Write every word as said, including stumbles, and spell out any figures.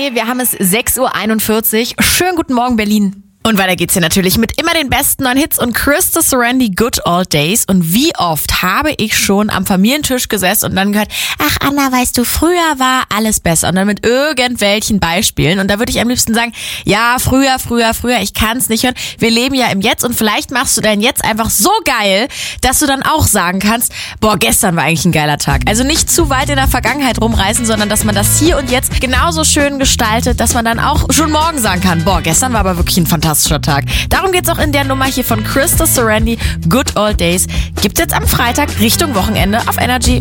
Hi, wir haben es sechs Uhr einundvierzig. Schönen guten Morgen, Berlin. Und weiter geht's hier natürlich mit immer den besten neuen Hits und Krista Serendy, Good Old Days. Und wie oft habe ich schon am Familientisch gesessen und dann gehört, ach Anna, weißt du, früher war alles besser. Und dann mit irgendwelchen Beispielen. Und da würde ich am liebsten sagen, ja, früher, früher, früher, ich kann's nicht hören. Wir leben ja im Jetzt und vielleicht machst du dein Jetzt einfach so geil, dass du dann auch sagen kannst, boah, gestern war eigentlich ein geiler Tag. Also nicht zu weit in der Vergangenheit rumreißen, sondern dass man das hier und jetzt genauso schön gestaltet, dass man dann auch schon morgen sagen kann, boah, gestern war aber wirklich ein fantastischer Tag. Darum geht's auch in der Nummer hier von Krista Serendy, Good Old Days. Gibt's jetzt am Freitag Richtung Wochenende auf Energy.